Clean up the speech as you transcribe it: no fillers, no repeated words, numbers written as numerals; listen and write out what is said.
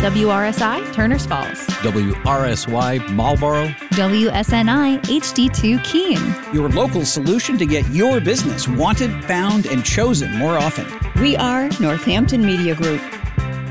WRSI, Turners Falls. WRSY, Marlboro. WSNI, HD2, Keene. Your local solution to get your business wanted, found, and chosen more often. We are Northampton Media Group.